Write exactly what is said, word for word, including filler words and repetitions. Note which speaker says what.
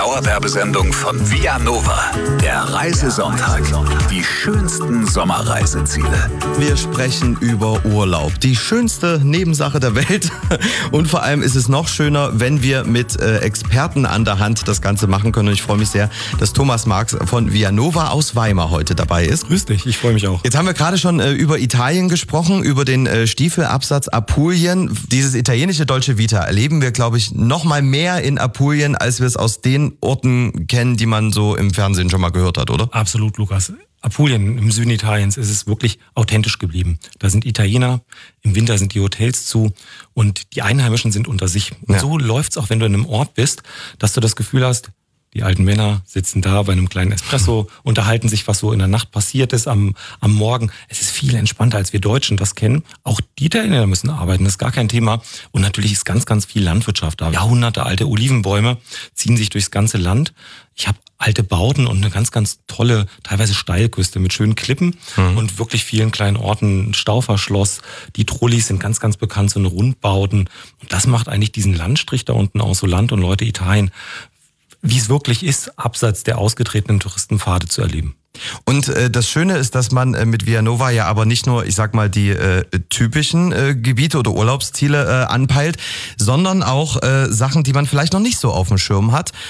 Speaker 1: Dauerwerbesendung von Vianova. Der Reisesonntag. Die schönsten Sommerreiseziele.
Speaker 2: Wir sprechen über Urlaub. Die schönste Nebensache der Welt. Und vor allem ist es noch schöner, wenn wir mit äh, Experten an der Hand das Ganze machen können. Und ich freue mich sehr, dass Thomas Marx von Vianova aus Weimar heute dabei ist.
Speaker 3: Grüß dich, ich freue mich auch.
Speaker 2: Jetzt haben wir gerade schon äh, über Italien gesprochen, über den äh, Stiefelabsatz Apulien. Dieses italienische Dolce Vita erleben wir, glaube ich, noch mal mehr in Apulien, als wir es aus den Orten kennen, die man so im Fernsehen schon mal gehört hat, oder?
Speaker 3: Absolut, Lukas. Apulien im Süden Italiens ist es wirklich authentisch geblieben. Da sind Italiener, im Winter sind die Hotels zu und die Einheimischen sind unter sich. Und ja. so läuft's auch, wenn du in einem Ort bist, dass du das Gefühl hast, die alten Männer sitzen da bei einem kleinen Espresso, unterhalten sich, was so in der Nacht passiert ist am, am Morgen. Es ist viel entspannter, als wir Deutschen das kennen. Auch die Italiener müssen arbeiten, das ist gar kein Thema. Und natürlich ist ganz, ganz viel Landwirtschaft da. Jahrhunderte alte Olivenbäume ziehen sich durchs ganze Land. Ich habe alte Bauten und eine ganz, ganz tolle, teilweise Steilküste mit schönen Klippen mhm. und wirklich vielen kleinen Orten. Ein Stauferschloss, die Trullis sind ganz, ganz bekannt, so eine Rundbauten. Und das macht eigentlich diesen Landstrich da unten aus, so Land und Leute Italien, wie es wirklich ist, abseits der ausgetretenen Touristenpfade zu erleben.
Speaker 2: Und äh, das Schöne ist, dass man äh, mit Vianova ja aber nicht nur, ich sag mal, die äh, typischen äh, Gebiete oder Urlaubsziele äh, anpeilt, sondern auch äh, Sachen, die man vielleicht noch nicht so auf dem Schirm hat.